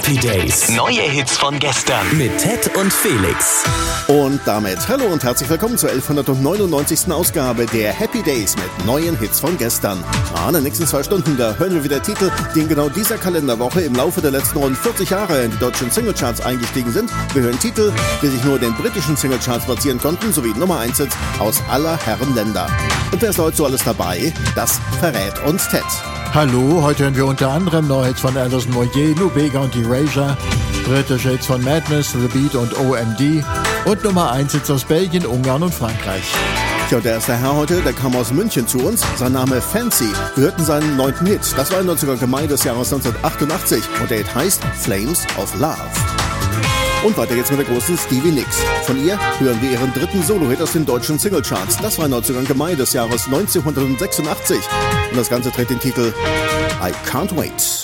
Happy Days. Neue Hits von gestern. Mit Ted und Felix. Und damit hallo und herzlich willkommen zur 1199. Ausgabe der Happy Days mit neuen Hits von gestern. In den nächsten 2 Stunden, da hören wir wieder Titel, die in genau dieser Kalenderwoche im Laufe der letzten rund 40 Jahre in die deutschen Singlecharts eingestiegen sind. Wir hören Titel, die sich nur in den britischen Singlecharts platzieren konnten, sowie Nummer 1 Hits aus aller Herren Länder. Und wer ist heute so alles dabei? Das verrät uns Ted. Hallo, heute hören wir unter anderem neue Hits von Alison Moyet, Lou Bega und Erasure, britische Hits von Madness, The Beat und OMD und Nummer 1 Hits aus Belgien, Ungarn und Frankreich. Tja, der erste Herr heute, der kam aus München zu uns. Sein Name Fancy. Wir hörten seinen 9. Hit. Das war im 19. Mai des Jahres 1988 und der Hit heißt Flames of Love. Und weiter geht's mit der großen Stevie Nicks. Von ihr hören wir ihren 3. Solo-Hit aus den deutschen Singlecharts. Das war im 19. Mai des Jahres 1986 und das Ganze trägt den Titel I Can't Wait.